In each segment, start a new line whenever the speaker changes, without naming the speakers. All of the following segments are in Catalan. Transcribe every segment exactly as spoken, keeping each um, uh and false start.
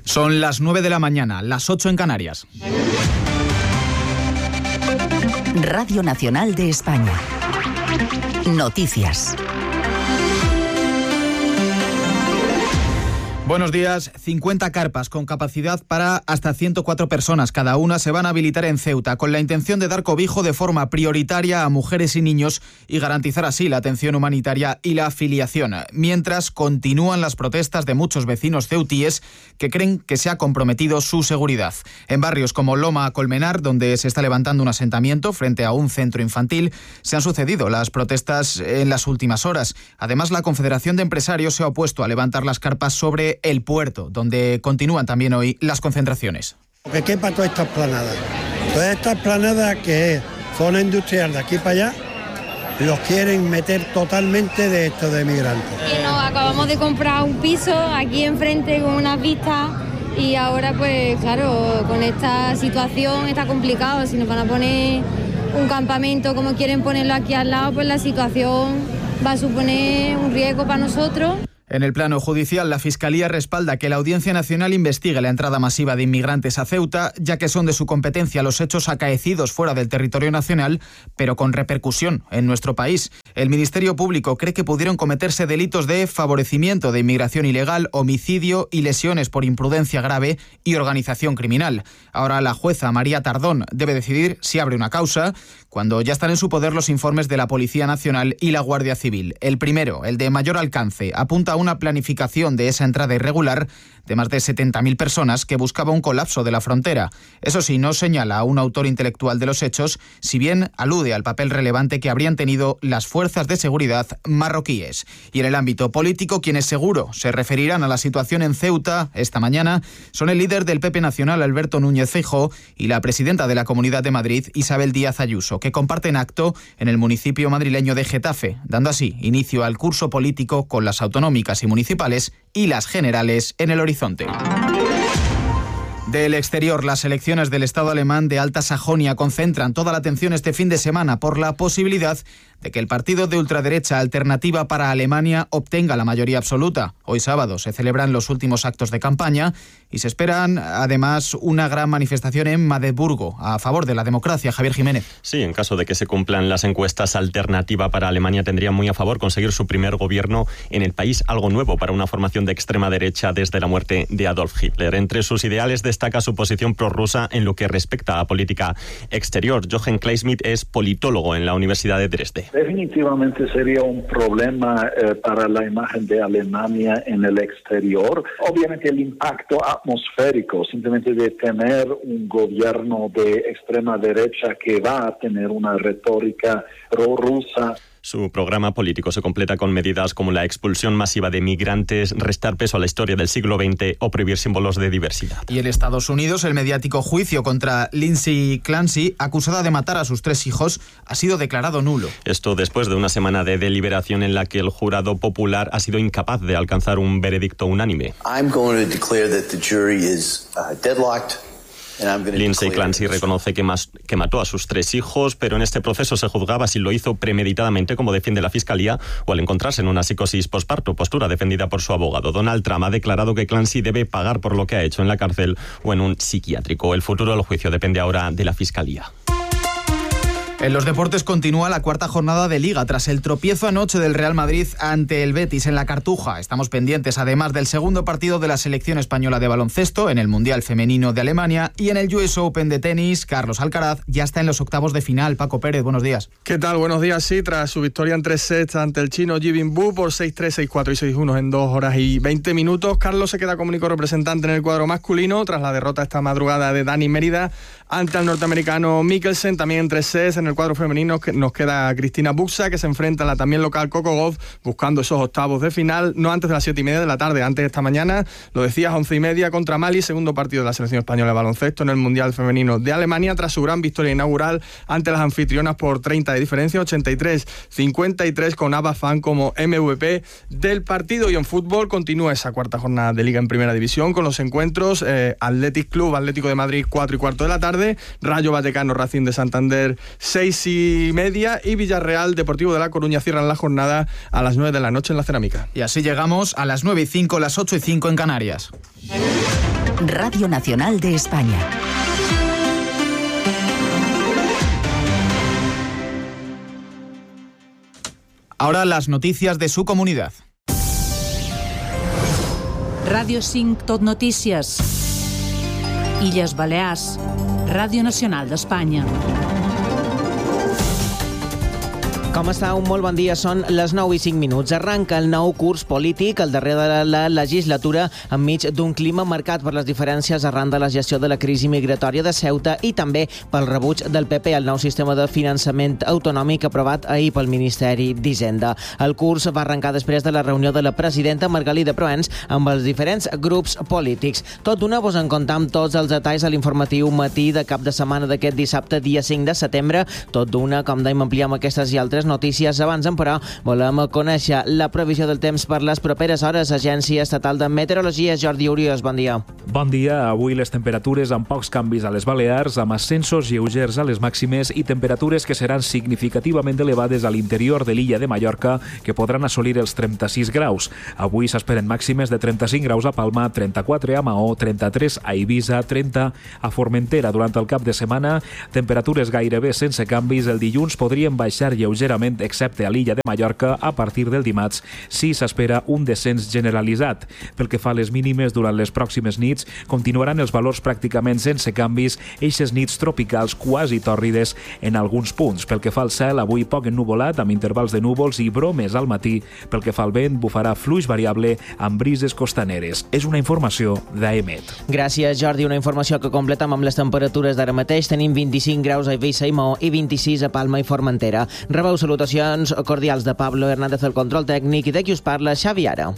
Son las nueve de la mañana, las ocho en Canarias.
Radio Nacional de España. Noticias.
Buenos días. cincuenta carpas con capacidad para hasta ciento cuatro personas cada una se van a habilitar en Ceuta con la intención de dar cobijo de forma prioritaria a mujeres y niños y garantizar así la atención humanitaria y la afiliación. Mientras continúan las protestas de muchos vecinos ceutíes que creen que se ha comprometido su seguridad. En barrios como Loma Colmenar, donde se está levantando un asentamiento frente a un centro infantil, se han sucedido las protestas en las últimas horas. Además, la Confederación de Empresarios se ha opuesto a levantar las carpas sobre el puerto, donde continúan también hoy las concentraciones.
Que quepa toda esta esplanada. Toda esta esplanada que es zona industrial de aquí para allá, los quieren meter totalmente de esto de migrantes.
Y nos acabamos de comprar un piso aquí enfrente con unas vistas y ahora pues claro, con esta situación está complicado. Si nos van a poner un campamento como quieren ponerlo aquí al lado, pues la situación va a suponer un riesgo para nosotros.
En el plano judicial, la Fiscalía respalda que la Audiencia Nacional investigue la entrada masiva de inmigrantes a Ceuta, ya que son de su competencia los hechos acaecidos fuera del territorio nacional, pero con repercusión en nuestro país. El Ministerio Público cree que pudieron cometerse delitos de favorecimiento de inmigración ilegal, homicidio y lesiones por imprudencia grave y organización criminal. Ahora la jueza María Tardón debe decidir si abre una causa, cuando ya están en su poder los informes de la Policía Nacional y la Guardia Civil. El primero, el de mayor alcance, apunta a una planificación de esa entrada irregular de más de setenta mil personas que buscaba un colapso de la frontera. Eso sí, no señala a un autor intelectual de los hechos, si bien alude al papel relevante que habrían tenido las fuerzas de seguridad marroquíes. Y en el ámbito político, quienes seguro se referirán a la situación en Ceuta esta mañana son el líder del P P Nacional, Alberto Núñez Feijóo, y la presidenta de la Comunidad de Madrid, Isabel Díaz Ayuso, que comparten acto en el municipio madrileño de Getafe, dando así inicio al curso político con las autonómicas y municipales y las generales en el horizonte. Del exterior, las elecciones del Estado alemán de Alta Sajonia concentran toda la atención este fin de semana por la posibilidad de que el partido de ultraderecha Alternativa para Alemania obtenga la mayoría absoluta. Hoy sábado se celebran los últimos actos de campaña y se esperan además una gran manifestación en Magdeburgo a favor de la democracia. Javier Jiménez.
Sí, en caso de que se cumplan las encuestas, Alternativa para Alemania tendría muy a favor conseguir su primer gobierno en el país, algo nuevo para una formación de extrema derecha desde la muerte de Adolf Hitler. Entre sus ideales destaca su posición prorrusa en lo que respecta a política exterior. Jochen Kleismith es politólogo en la Universidad de Dresde.
Definitivamente sería un problema eh, para la imagen de Alemania en el exterior. Obviamente el impacto atmosférico, simplemente de tener un gobierno de extrema derecha que va a tener una retórica prorrusa.
Su programa político se completa con medidas como la expulsión masiva de migrantes, restar peso a la historia del siglo veinte o prohibir símbolos de diversidad.
Y en Estados Unidos, el mediático juicio contra Lindsay Clancy, acusada de matar a sus tres hijos, ha sido declarado nulo.
Esto después de una semana de deliberación en la que el jurado popular ha sido incapaz de alcanzar un veredicto unánime.
I'm going to declare that the jury is uh, deadlocked.
Lindsay Clancy reconoce que, mas, que mató a sus tres hijos, pero en este proceso se juzgaba si lo hizo premeditadamente, como defiende la Fiscalía, o al encontrarse en una psicosis posparto, postura defendida por su abogado. Donald Trump ha declarado que Clancy debe pagar por lo que ha hecho en la cárcel o en un psiquiátrico. El futuro del juicio depende ahora de la Fiscalía.
En los deportes continúa la cuarta jornada de Liga tras el tropiezo anoche del Real Madrid ante el Betis en la Cartuja. Estamos pendientes además del segundo partido de la selección española de baloncesto en el Mundial Femenino de Alemania y en el U S Open de tenis. Carlos Alcaraz ya está en los octavos de final. Paco Pérez, buenos días.
¿Qué tal? Buenos días. Sí, tras su victoria en tres sets ante el chino Jibin Bu por seis tres, seis cuatro y seis uno en dos horas y veinte minutos, Carlos se queda como único representante en el cuadro masculino tras la derrota esta madrugada de Dani Mérida ante el norteamericano Mikkelsen. También en tres sets en el cuadro femenino nos queda Cristina Buxa, que se enfrenta a la también local Coco Gauff, buscando esos octavos de final, no antes de las siete y media de la tarde, antes de esta mañana, lo decías, once y media contra Mali, segundo partido de la selección española de baloncesto en el Mundial Femenino de Alemania, tras su gran victoria inaugural ante las anfitrionas por treinta de diferencia, ochenta y tres cincuenta y tres, con Abba Fan como M V P del partido. Y en fútbol continúa esa cuarta jornada de Liga en Primera División con los encuentros eh, Athletic Club, Atlético de Madrid, cuatro y cuarto de la tarde, Rayo Vallecano, Racing de Santander, seis y media, y Villarreal, Deportivo de La Coruña cierran la jornada a las nueve de la noche en la Cerámica.
Y así llegamos a las nueve y cinco, las ocho y cinco en Canarias.
Radio Nacional de España.
Ahora las noticias de su comunidad.
Ràdio cinc Tot Notícies. Illes Balears. Ràdio Nacional d'Espanya.
Com està? Un molt bon dia. Són les nou i cinc minuts. Arranca el nou curs polític, el darrer de la legislatura, enmig d'un clima marcat per les diferències arran de la gestió de la crisi migratòria de Ceuta i també pel rebuig del P P al nou sistema de finançament autonòmic aprovat ahir pel Ministeri d'Hisenda. El curs va arrencar després de la reunió de la presidenta Margalida Proens amb els diferents grups polítics. Tot d'una vos en comptam tots els detalls a l'informatiu matí de cap de setmana d'aquest dissabte, dia cinc de setembre. Tot d'una, com dèiem, ampliem aquestes i altres notícies. Abans, però, volem conèixer la previsió del temps per les properes hores. Agència Estatal de Meteorologia, Jordi Urios, bon dia.
Bon dia. Avui les temperatures amb pocs canvis a les Balears, amb ascensos lleugers a les màximes i temperatures que seran significativament elevades a l'interior de l'illa de Mallorca, que podran assolir els trenta-sis graus. Avui s'esperen màximes de trenta-cinc graus a Palma, trenta-quatre a Maó, trenta-tres a Eivissa, trenta a Formentera. Durant el cap de setmana, temperatures gairebé sense canvis. El dilluns podrien baixar lleugerament, excepte a l'illa de Mallorca. A partir del dimarts sí s'espera un descens generalitzat. Pel que fa a les mínimes, durant les pròximes nits continuaran els valors pràcticament sense canvis, eixes nits tropicals quasi tòrrides en alguns punts. Pel que fa al cel, avui poc ennuvolat, amb intervals de núvols i bromes al matí. Pel que fa al vent, bufarà fluix variable amb brises costaneres. És una informació d'Aemet.
Gràcies, Jordi. Una informació que completem amb les temperatures d'ara mateix. Tenim vint-i-cinc graus a Eivissa i Maó i vint-i-sis a Palma i Formentera. Rebeu salutacions cordials de Pablo Hernández al control tècnic i de qui us parla, Xavi Ara.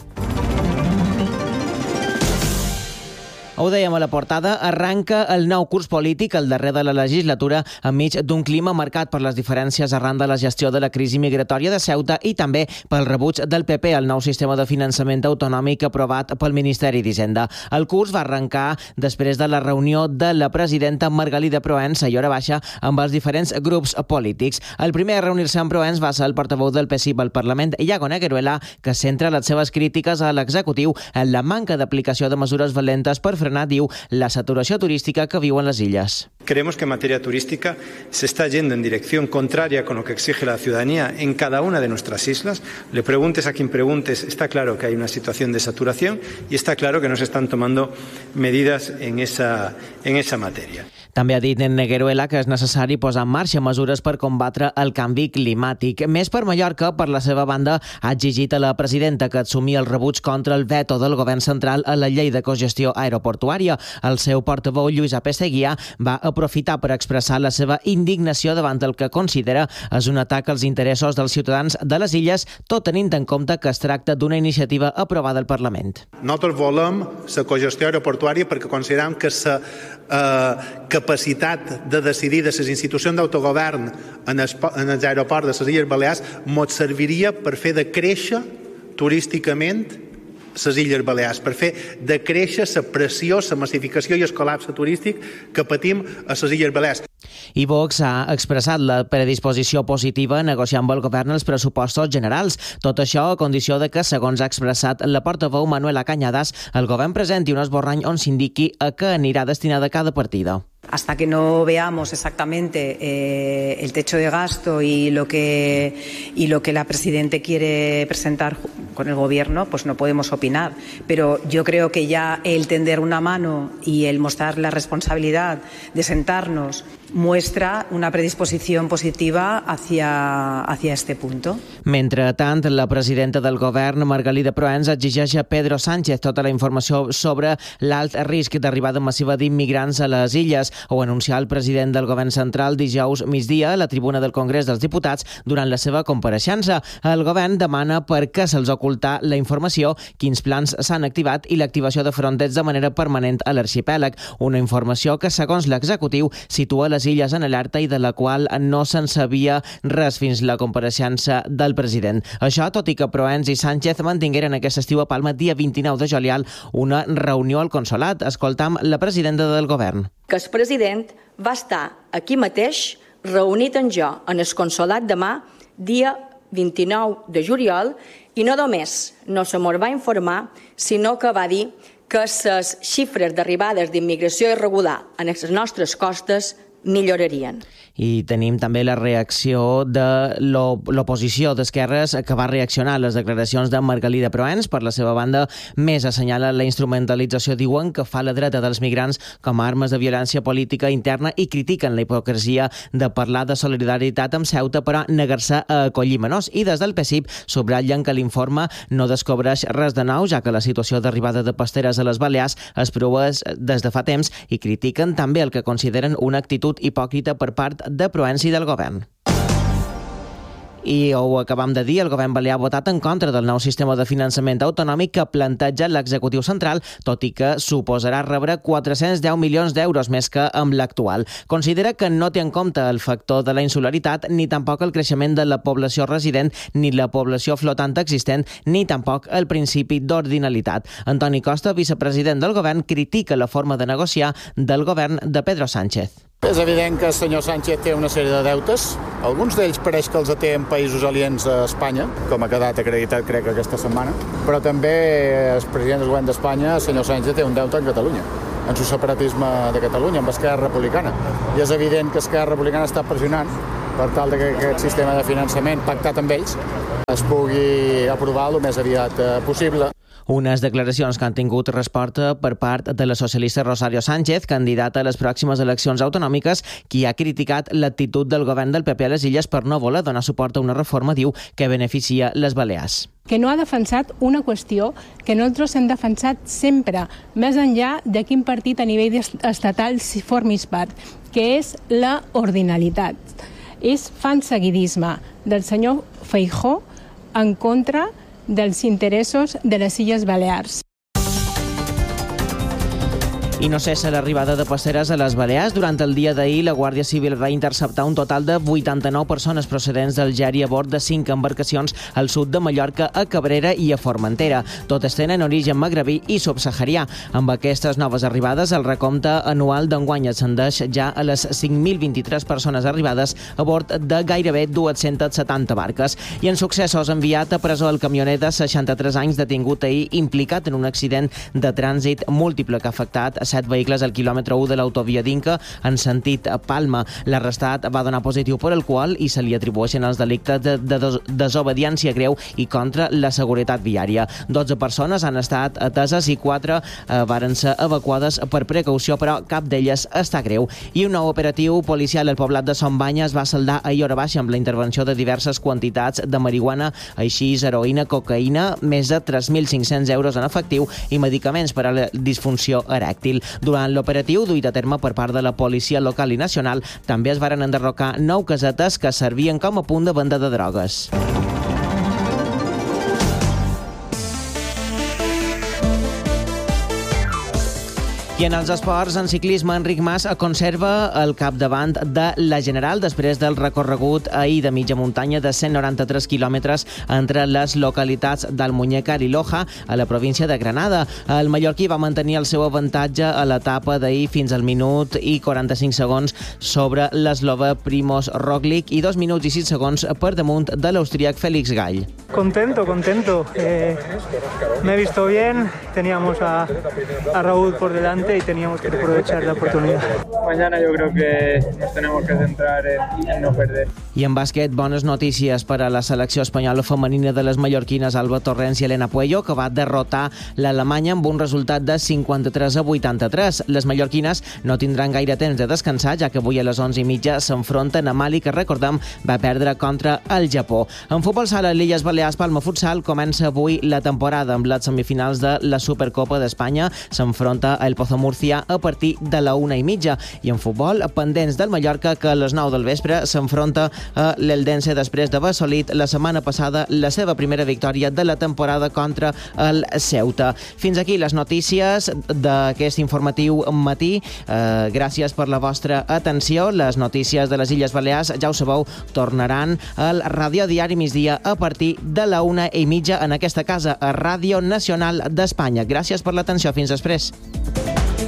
Ho dèiem a la portada, arranca el nou curs polític, el darrer de la legislatura, enmig d'un clima marcat per les diferències arran de la gestió de la crisi migratòria de Ceuta i també pel rebuig del P P al nou sistema de finançament autonòmic aprovat pel Ministeri d'Hisenda. El curs va arrencar després de la reunió de la presidenta Margalida Proens a hora baixa amb els diferents grups polítics. El primer a reunir-se amb Proens va ser el portaveu del P S I al Parlament, Iago Negueruela, que centra les seves crítiques a l'executiu en la manca d'aplicació de mesures valentes per frenar, diu, la saturació turística que viuen les illes.
Creemos que en materia turística se está yendo en dirección contraria con lo que exige la ciudadanía en cada una de nuestras islas. Le preguntes a quien preguntes, está claro que hay una situación de saturación y está claro que no se están tomando medidas en esa, en esa materia.
També ha dit Negueruela que és necessari posar en marxa mesures per combatre el canvi climàtic. Més per Mallorca, per la seva banda, ha exigit a la presidenta que assumi el rebuig contra el veto del govern central a la llei de cogestió aeroportuària. El seu portaveu, Lluís Apesteguià, va aprofitar per expressar la seva indignació davant el que considera és un atac als interessos dels ciutadans de les illes, tot tenint en compte que es tracta d'una iniciativa aprovada al Parlament.
Nosaltres volem la cogestió aeroportuària perquè considerem que la eh, capacitat de decidir de les institucions d'autogovern en els, en els aeroports de les Illes Balears ens serviria per fer de créixer turísticament les Illes Balears, per fer de créixer la pressió, la massificació i el col·lapse turístic que patim a les Illes Balears.
I Vox ha expressat la predisposició positiva a negociar amb el govern els pressupostos generals. Tot això a condició de que, segons ha expressat la portaveu Manuela Cañadas, el govern presenti un esborrany on s'indiqui a què anirà destinada cada partida.
Hasta que no veamos exactamente eh, el techo de gasto y lo que y lo que la Presidenta quiere presentar con el Gobierno, pues no podemos opinar. Pero yo creo que ya el tender una mano y el mostrar la responsabilidad de sentarnos muestra una predisposición positiva hacia, hacia este punto.
Mentre tant, la presidenta del govern, Margalida Proens, exigeix a Pedro Sánchez tota la informació sobre l'alt risc d'arribada massiva d'immigrants a les illes. Ho anuncià el president del govern central dijous migdia a la tribuna del Congrés dels Diputats durant la seva compareixença. El govern demana per què se'ls oculta la informació, quins plans s'han activat i l'activació de fronteres de manera permanent a l'arxipèlag. Una informació que, segons l'executiu, situa les illes en alerta i de la qual no se'n sabia res fins la compareixença del president. Això, tot i que Proens i Sánchez mantingueren aquest estiu a Palma dia vint-i-nou de juliol una reunió al consolat. Escoltam la presidenta del govern.
Que el president va estar aquí mateix reunit amb jo en el consolat demà, dia vint-i-nou de juliol, i no només no se mos va informar, sinó que va dir que les xifres d'arribades d'immigració irregular a les nostres costes millorarien.
I tenim també la reacció de l'oposició d'esquerres que va reaccionar a les declaracions de Margalida Proens. Per la seva banda, més assenyala la instrumentalització, diuen, que fa la dreta dels migrants com a armes de violència política interna i critiquen la hipocresia de parlar de solidaritat amb Ceuta però negar-se a acollir menors. I des del P S I P subratllen que l'informe no descobreix res de nou, ja que la situació d'arribada de pasteres a les Balears es proves des de fa temps, i critiquen també el que consideren una actitud hipòcrita per part de Proens i del govern. I ho acabam de dir, el govern balear ha votat en contra del nou sistema de finançament autonòmic que planteja l'executiu central, tot i que suposarà rebre quatre-cents deu milions d'euros més que amb l'actual. Considera que no té en compte el factor de la insularitat, ni tampoc el creixement de la població resident, ni la població flotant existent, ni tampoc el principi d'ordinalitat. Antoni Costa, vicepresident del govern, critica la forma de negociar del govern de Pedro Sánchez.
És evident que el senyor Sánchez té una sèrie de deutes. Alguns d'ells pareix que els té en països aliens a Espanya, com ha quedat acreditat, crec, aquesta setmana. Però també el president del govern d'Espanya, el senyor Sánchez, té un deute en Catalunya, en su separatisme de Catalunya, amb Esquerra Republicana. I és evident que Esquerra Republicana està pressionant per tal que aquest sistema de finançament pactat amb ells es pugui aprovar el més aviat possible.
Unes declaracions que han tingut resposta per part de la socialista Rosario Sánchez, candidata a les pròximes eleccions autonòmiques, qui ha criticat l'actitud del govern del P P a les Illes per no voler donar suport a una reforma, diu, que beneficia les Balears.
Que no ha defensat una qüestió que nosaltres hem defensat sempre, més enllà de quin partit a nivell estatal si formis part, que és la ordinalitat. És fan seguidisme del senyor Feijóo en contra dels interessos de les Illes Balears.
I no cessa l'arribada de pasteres a les Balears. Durant el dia d'ahir, la Guàrdia Civil va interceptar un total de vuitanta-nou persones procedents d'Algèria a bord de cinc embarcacions al sud de Mallorca, a Cabrera i a Formentera. Totes tenen origen magrebí i subsaharià. Amb aquestes noves arribades, el recompte anual d'enguany ascendeix ja a les cinc mil vint-i-tres persones arribades a bord de gairebé dues-centes setanta barques. I en successos, enviat a presó el camioner de seixanta-tres anys detingut ahir implicat en un accident de trànsit múltiple que ha afectat set vehicles al quilòmetre u de l'autovia d'Inca en sentit Palma. L'arrestat va donar positiu per alcohol i se li atribueixen els delictes de, de des desobediència greu i contra la seguretat viària. dotze persones han estat ateses i quatre eh, varen ser evacuades per precaució, però cap d'elles està greu. I un nou operatiu policial al poblat de Son Banya es va saldar ahir hora baixa amb la intervenció de diverses quantitats de marihuana, així heroïna, cocaïna, més de tres mil cinc-cents euros en efectiu i medicaments per a la disfunció erèctil. Durant l'operatiu duit a terme per part de la policia local i nacional, també es varen enderrocar nou casetes que servien com a punt de venda de drogues. I en els esports, en ciclisme, Enric Mas conserva el capdavant de la General després del recorregut ahir de mitja muntanya de cent noranta-tres quilòmetres entre les localitats d'Almuñécar i Loja, a la província de Granada. El mallorquí va mantenir el seu avantatge a l'etapa d'ahir fins al minut i quaranta-cinc segons sobre l'eslova Primož Roglič i dos minuts i sis segons per damunt de l'austríac Félix Gall.
Contento, contento. Eh, me he visto bien, teníamos a, a Raúl por delante y teníamos que aprovechar la oportunidad. Mañana yo creo que nos tenemos que centrar en, en no perder.
I en bàsquet, bones notícies per a la selecció espanyola femenina de les mallorquines Alba Torrents i Elena Puello, que va derrotar l'Alemanya amb un resultat de cinquanta-tres a vuitanta-tres. Les mallorquines no tindran gaire temps de descansar, ja que avui a les onze i mitja s'enfronten a Mali, que recordem va perdre contra el Japó. En futbol sala, l'Illes Balears Palma Futsal comença avui la temporada amb les semifinals de la Supercopa d'Espanya. S'enfronta el Pozo Murcia a partir de la una i mitja. I en futbol, pendents del Mallorca, que a les nou del vespre s'enfronta a l'Eldense després d'haver assolit la setmana passada la seva primera victòria de la temporada contra el Ceuta. Fins aquí les notícies d'aquest informatiu matí. Eh, gràcies per la vostra atenció. Les notícies de les Illes Balears, ja ho sabeu, tornaran al Ràdio Diari Migdia a partir de la una i mitja en aquesta casa, a Ràdio Nacional d'Espanya. Gràcies per l'atenció. Fins després.